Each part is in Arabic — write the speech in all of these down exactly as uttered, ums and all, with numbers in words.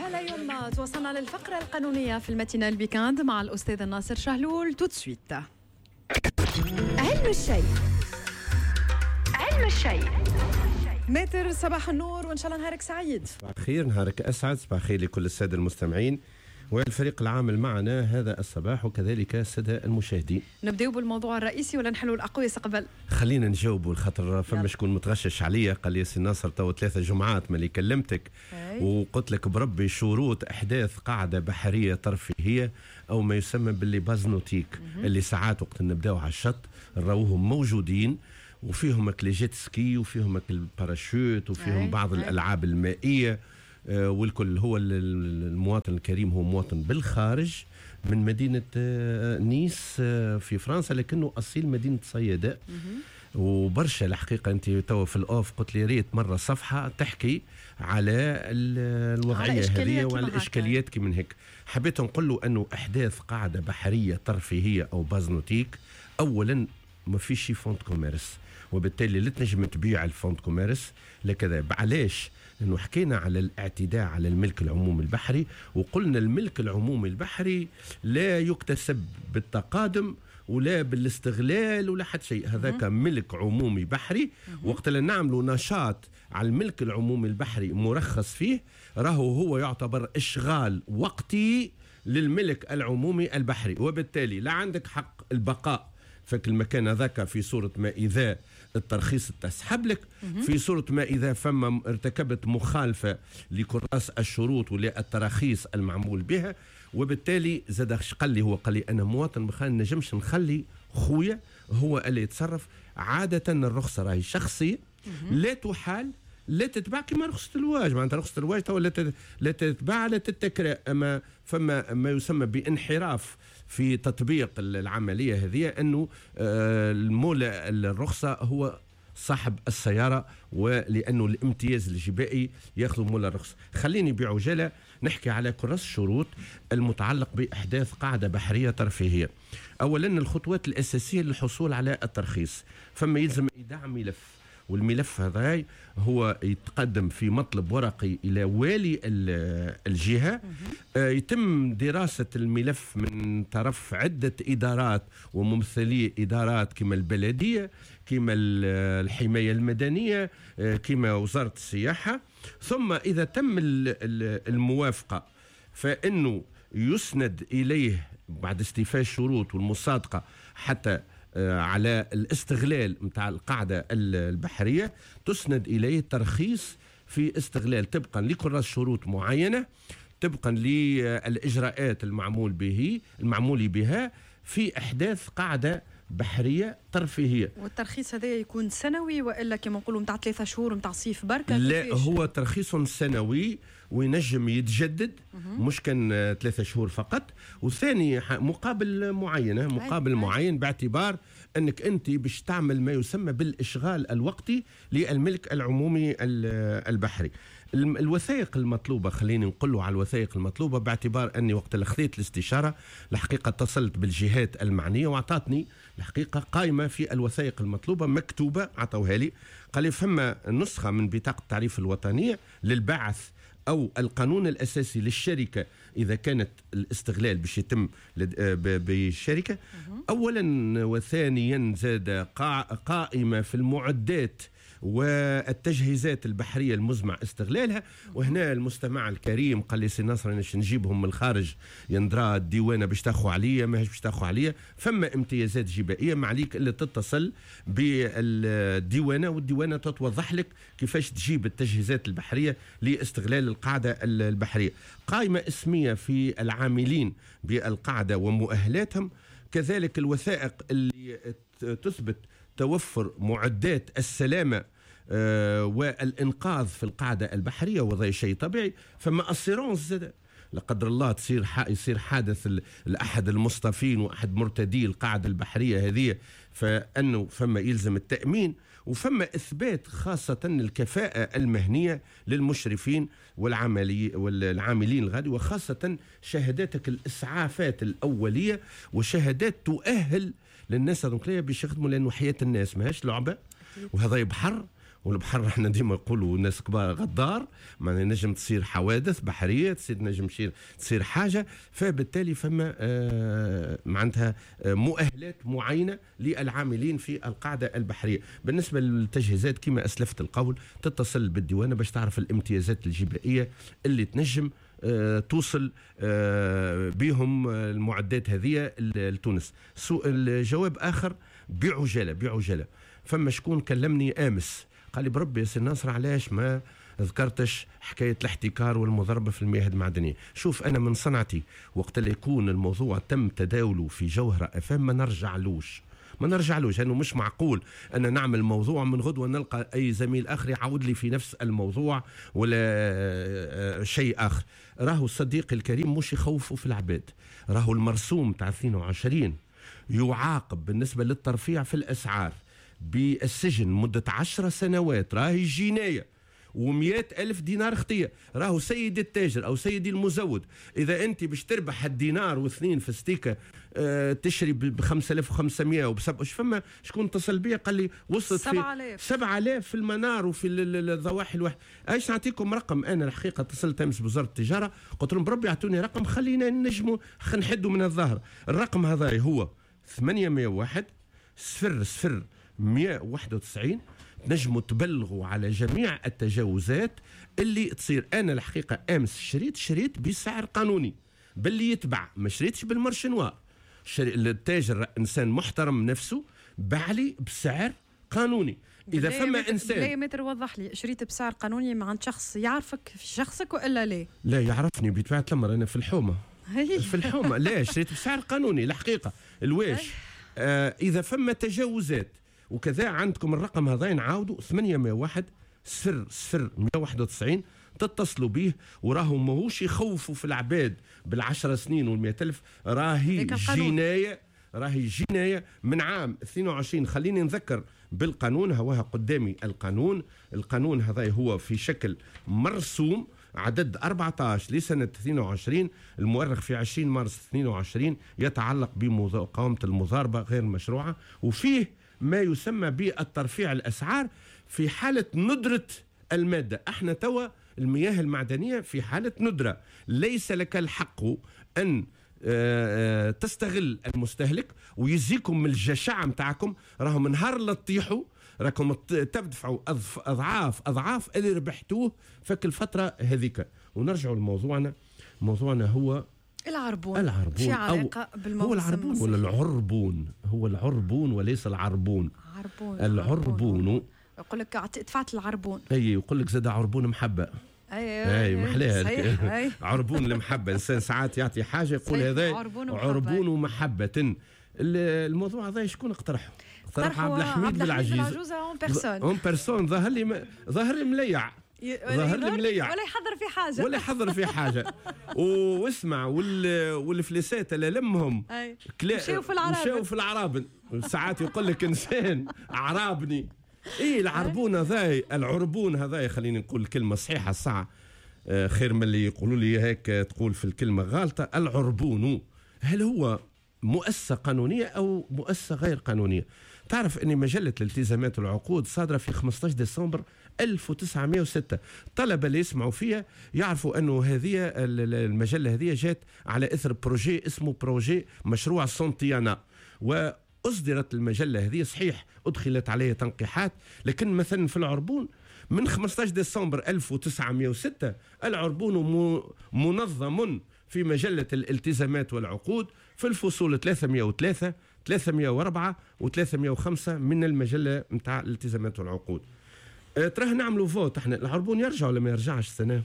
على يما توصلنا للفقرة القانونية في الماتينال بيكاند مع الأستاذ الناصر شهلول. تو سويت علم الشيء علم الشيء ماتر، صباح النور وإن شاء الله نهارك سعيد. صباح الخير، نهارك أسعد، صباح الخير لكل السادة المستمعين والفريق العامل معنا هذا الصباح وكذلك السادة المشاهدين. نبدأ بالموضوع الرئيسي ولا نحلوا الأقويس قبل؟ خلينا نجاوبوا الخاطر فما شكون متغشش عليا قال لي سي ناصر تو ثلاثة جمعات ملي كلمتك وقلت لك بربي شروط إحداث قاعدة بحرية ترفيهية أو ما يسمى باللي بازنوتيك اللي ساعات وقت نبداو على الشط نراوهم موجودين وفيهم كليجيت سكي وفيهم الباراشوت وفيهم أي. بعض أي. الألعاب المائية. آه والكل هو المواطن الكريم هو مواطن بالخارج من مدينة آه نيس آه في فرنسا لكنه أصيل مدينة صياداء. وبرشا الحقيقة أنت توا في الأوف قلت لي ريت مرة صفحة تحكي على الوضعية هذه وعلى الإشكاليات كي من هيك. حبيت نقول له أنه إحداث قاعدة بحرية ترفيهية أو بازنوتيك أولا ما فيش شي فونت كوميرس وبالتالي لا تنجم تبيع الفونت كوميرس لكذا. علاش؟ لأنه حكينا على الاعتداء على الملك العمومي البحري وقلنا الملك العمومي البحري لا يكتسب بالتقادم ولا بالاستغلال ولا حتى شيء. هذاك ملك عمومي بحري وقت اللي نعملوا نشاط على الملك العمومي البحري مرخص فيه راهو هو يعتبر إشغال وقتي للملك العمومي البحري وبالتالي لا عندك حق البقاء فك المكان هذاك في صورة ما إذا الترخيص تسحب لك، في صورة ما إذا فما ارتكبت مخالفة لكراس الشروط ولا التراخيص المعمول بها. وبالتالي زاد قال لي هو قال لي أنا مواطن ما نجمش نخلي خويا هو اللي يتصرف. عادة الرخصة راهي شخصية لا تحال لا تتباع كما رخصة الواج. معناتها رخصة الواج تو لا تتباع لا تتكرى. أما فما ما يسمى بانحراف في تطبيق العملية هذه أنه المولى الرخصة هو صاحب السيارة ولأنه الامتياز الجبائي يأخذ مولى الرخصة. خليني بعجالة نحكي على كراس الشروط المتعلق بإحداث قاعدة بحرية ترفيهية. أولا الخطوات الأساسية للحصول على الترخيص فما يلزم إيداع ملف والملف هذا هو يتقدم في مطلب ورقي إلى والي الجهة. يتم دراسة الملف من طرف عدة إدارات وممثلي إدارات كما البلدية كما الحماية المدنية كما وزارة السياحة. ثم إذا تم الموافقة فإنه يسند إليه بعد استيفاء الشروط والمصادقة حتى على الاستغلال متاع القاعدة البحرية تسند إليه ترخيص في استغلال طبقا لكراس شروط معينة طبقا للإجراءات المعمول به المعمول بها في إحداث قاعدة بحرية ترفيهية. والترخيص هذا يكون سنوي وإلا كما نقولوا متاع ثلاثة شهور متاع صيف بركة؟ لا هو ترخيص سنوي وينجم يتجدد مش كان ثلاثة شهور فقط. وثاني مقابل معينة مقابل معين باعتبار أنك أنت باش تعمل ما يسمى بالإشغال الوقتي للملك العمومي البحري. الوثائق المطلوبة خليني نقول له على الوثائق المطلوبة باعتبار أني وقت اللي خذيت الاستشارة الحقيقة اتصلت بالجهات المعنية وأعطتني الحقيقة قائمة في الوثائق المطلوبة مكتوبة عطوها لي. قال لي فما نسخة من بطاقة التعريف الوطنية للبعث أو القانون الأساسي للشركة إذا كانت الاستغلال باش يتم بالشركة أولا. وثانيا زاد قائمة في المعدات والتجهيزات البحرية المزمع استغلالها. وهنا المستمع الكريم قال لي سي ناصر أنا نجيبهم من الخارج يندرى الديوانة باش تاخو عليا ماهيش باش تاخو عليا. فما امتيازات جبائية ما عليك إلا تتصل بالديوانة والديوانة تتوضح لك كيفاش تجيب التجهيزات البحرية لاستغلال القاعدة البحرية. قائمة اسمية في العاملين بالقاعدة ومؤهلاتهم كذلك الوثائق اللي تثبت توفر معدات السلامة آه والإنقاذ في القاعدة البحرية وهذا شيء طبيعي. فما أسيرونس زاد لا قدر الله تصير يصير حادث لأحد المصطفين وأحد مرتدي القاعدة البحرية هذه فأنه فما يلزم التأمين وفما إثبات خاصة الكفاءة المهنية للمشرفين والعملي والعاملين الغادي وخاصة شهاداتك الإسعافات الأولية وشهادات تؤهل للناس هذوك باش يخدموا لأنه حياة الناس ماهيش لعبة وهذا بحر والبحر احنا ديما نقولوا الناس كبار غدار، معناها نجم تصير حوادث بحريه، تصير نجم تصير حاجه، فبالتالي فما آه معناتها آه مؤهلات معينه للعاملين في القاعده البحريه. بالنسبه للتجهيزات كما اسلفت القول تتصل بالديوانه باش تعرف الامتيازات الجبائيه اللي تنجم آه توصل آه بهم المعدات هذه لتونس. الجواب اخر بعجاله بعجاله. فما شكون كلمني امس قال لي بربي يا سي ناصر علاش ما ذكرتش حكايه الاحتكار والمضاربه في المياه المعدنيه. شوف انا من صنعتي وقت اللي يكون الموضوع تم تداوله في جوهره افهم ما نرجعلوش ما نرجعلوش لانه مش معقول انا نعمل موضوع من غدوه نلقى اي زميل اخر يعود لي في نفس الموضوع ولا شيء اخر. راهو صديقي الكريم مش يخوفوا في العباد، راهو المرسوم تاع اثنين وعشرين يعاقب بالنسبه للترفيع في الاسعار بالسجن مدة عشر سنوات، راهي جناية ومئة ألف دينار اختية. راهو سيدي التاجر أو سيدي المزود إذا أنت باش تربح الدينار واثنين في ستيكة اه تشري بخمسة آلاف وخمسمائة وبسبعة فما شكون اتصل بي قال لي وصلت في سبعة آلاف في المنار وفي الضواحي الواحد. ايش نعطيكم رقم؟ أنا الحقيقة اتصلت أمس بوزارة التجارة قلت لهم بربي اعطوني رقم خلينا نجموا نحدوا من الظهر. الرقم هذا هو ثمانمائة وواحد صفر صفر مئة وواحد وتسعين. نجموا تبلغوا على جميع التجاوزات اللي تصير. انا الحقيقه امس شريت شريت بسعر قانوني باللي يتبع، ما شريتش بالمارشنوار. التاجر انسان محترم نفسه بعلي بسعر قانوني. اذا فما انسان لا متر وضح لي شريت بسعر قانوني مع شخص يعرفك في شخصك والا لا؟ لا يعرفني بطبيعه الامر انا في الحومه في الحومه لا شريت بسعر قانوني الحقيقه. الواش آه اذا فما تجاوزات وكذا عندكم الرقم هذا نعاودوا ثمانمائة وواحد صفر صفر مئة وواحد وتسعين تتصلوا به. وراهو ماهوش يخوفوا في العباد بالعشر سنين والمئة ألف، راهي جناية راهي جناية من عام اثنين وعشرين. خليني نذكر بالقانون، هواها قدامي القانون. القانون هذا هو في شكل مرسوم عدد أربعة عشر لسنة اثنين وعشرين المؤرخ في عشرين مارس اثنين وعشرين يتعلق بمقاومة المضاربة غير المشروعة، وفيه ما يسمى بالترفيع الأسعار في حالة ندرة المادة. احنا توا المياه المعدنية في حالة ندرة، ليس لك الحق أن تستغل المستهلك ويزيكم من الجشع متاعكم. راهم نهار لا تطيحوا راكم تدفعوا أضعاف أضعاف اللي ربحتوه فك الفترة هذيك. ونرجعوا لموضوعنا. موضوعنا هو العربون. العربون في علاقة بالموسم. هو العربون ولا العربون؟ هو العربون وليس العربون. عربون. العربون يقول لك دفعت العربون. اي يقول لك زاد عربون محبة. اي اي محلاها عربون المحبة. الانسان ساعات يعطي حاجة يقول هذا عربون, عربون ومحبة. الموضوع هذا شكون اقترحه؟ اقترحه عبد الحميد بالعجيز اون بيرسون اون بيرسون. ظهر لي ظهر لي مليع ظهر لي مليع ولا يحضر في حاجه ولا يحضر في حاجه. واسمع وال والفليسات اللي لمهم مشاو في العرابن مشاو في العرابن. ساعات يقول لك انسان عرابني. ايه العربون هذا العربون هذا خليني نقول الكلمه الصحيحه الساعه خير من اللي يقولوا لي هيك تقول في الكلمه غالطه. العربون هل هو مؤسسه قانونيه او مؤسسه غير قانونيه؟ تعرف ان مجله الالتزامات والعقود صادره في خمسة عشر ديسمبر ألف وتسعمائة وستة. الطلبه اللي يسمعوا فيها يعرفوا انه هذه المجله هذه جات على اثر بروجي اسمه بروجي مشروع سونتيانا، واصدرت المجله هذه. صحيح ادخلت عليها تنقيحات، لكن مثلا في العربون من خمسة عشر ديسمبر ألف وتسعمائة وستة العربون منظم في مجله الالتزامات والعقود في الفصول ثلاثمائة وثلاثة ثلاثمائة وأربعة وثلاثمائة وخمسة من المجله نتاع الالتزامات والعقود. أه تراه نعملوا فوت احنا. العربون يرجع ولا ما يرجعش السنه؟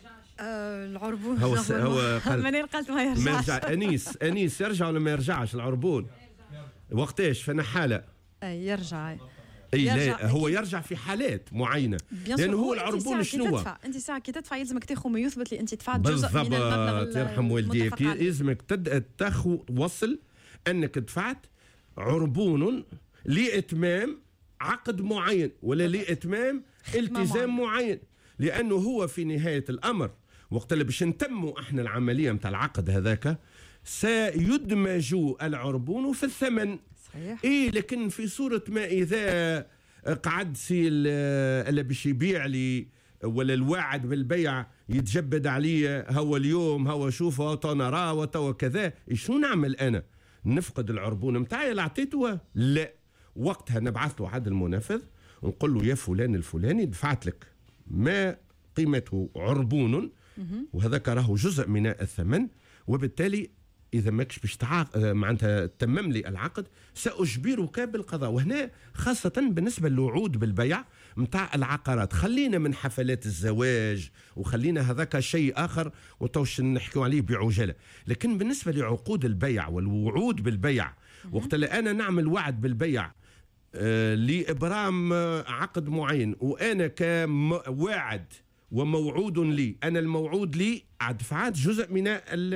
أه العربون هو هو منين قلت ما يرجعش؟ ما يرجع. انيس انيس يرجع ولا ما يرجعش العربون؟ وقتاش فانا حاله؟ اي يرجع. اي لا هو يرجع في حالات معينه لانه هو العربون شنو؟ انت ساعه كي تدفع يلزمك تاخذ ما يثبت لي انت دفعت جزء من المبلغ. بالضبط يرحم والديك. يلزمك تاخذ توصل انك دفعت عربون لاتمام عقد معين ولا لاتمام التزام معين، لانه هو في نهايه الامر وقت اللي باش نتموا احنا العمليه نتاع العقد هذاك سيدمج العربون في الثمن. صحيح. ايه لكن في صوره ما اذا قعد سي اللي باش يبيع لي ولا الواعد بالبيع يتجبد عليا، هو اليوم هو شوف هو نراه وتو كذا، شنو نعمل انا؟ نفقد العربون نتاعي اللي عطيته؟ لا، وقتها نبعث له عدل المنفذ ونقول له يا فلان الفلاني دفعت لك ما قيمته عربون وهذاك راهو جزء من الثمن، وبالتالي إذا ماكش باش تعاق... معناتها تمم لي العقد سأجبرك بالقضاء. وهنا خاصة بالنسبة للوعود بالبيع متاع العقارات، خلينا من حفلات الزواج وخلينا هذاك شيء آخر وتوش نحكي عليه بعجالة، لكن بالنسبة لعقود البيع والوعود بالبيع وقت اللي أنا نعمل وعد بالبيع آه لإبرام آه عقد معين وأنا كواعد وموعود لي، أنا الموعود لي دفعت جزء من